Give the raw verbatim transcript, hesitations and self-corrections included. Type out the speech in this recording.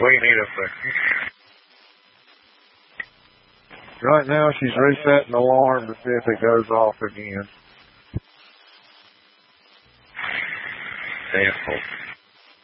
We need a second. Right now, she's resetting the alarm to see if it goes off again. Sample.